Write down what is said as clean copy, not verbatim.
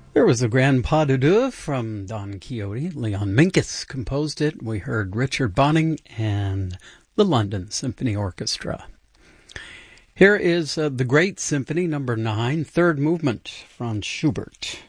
There was a Grand Pas de Deux from Don Quixote. Leon Minkus composed it. We heard Richard Bonning and the London Symphony Orchestra. Here is the Great Symphony, number 9, third movement, Franz Schubert.